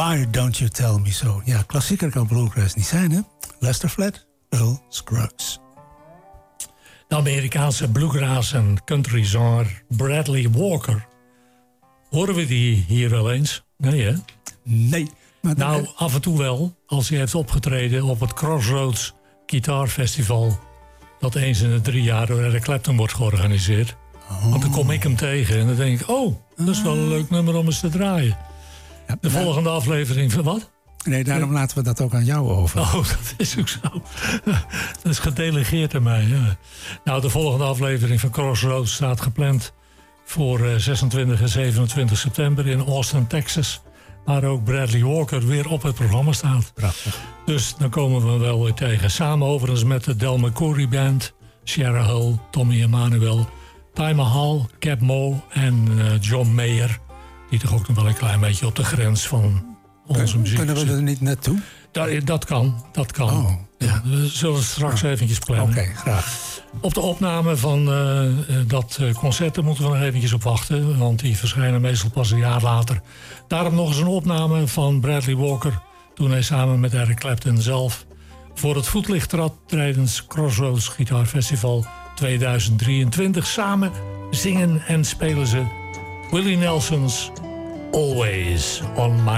Why Don't You Tell Me So? Ja, klassieker kan bluegrass niet zijn, hè? Lester Flatt, Earl Scruggs. De Amerikaanse bluegrass en country zanger Bradley Walker. Horen we die hier wel eens? Nee, hè? Nee. Maar nou, af en toe wel. Als hij heeft opgetreden op het Crossroads Gitaarfestival. Dat eens in de 3 jaar door Eric Clapton wordt georganiseerd. Oh. Want dan kom ik hem tegen en dan denk ik... oh, dat is wel een leuk nummer om eens te draaien. Ja, de volgende aflevering van wat? Nee, daarom laten we dat ook aan jou over. Oh, dat is ook zo. Dat is gedelegeerd aan mij. Ja. Nou, de volgende aflevering van Crossroads staat gepland... voor 26 en 27 september in Austin, Texas... waar ook Bradley Walker weer op het programma staat. Prachtig. Dus dan komen we wel weer tegen. Samen overigens met de Del McCoury Band... Sierra Hull, Tommy Emmanuel... Ty Mahal, Cap Moe en John Mayer... die toch ook nog wel een klein beetje op de grens van onze muziek kunnen we er niet naartoe? Dat kan. Oh. Ja, we zullen straks eventjes plannen. Oké, graag. Op de opname van dat concert moeten we nog eventjes op wachten... want die verschijnen meestal pas een jaar later. Daarom nog eens een opname van Bradley Walker... toen hij samen met Eric Clapton zelf... voor het voetlicht trad tijdens Crossroads Gitaarfestival 2023. Samen zingen en spelen ze Willie Nelson's Always on My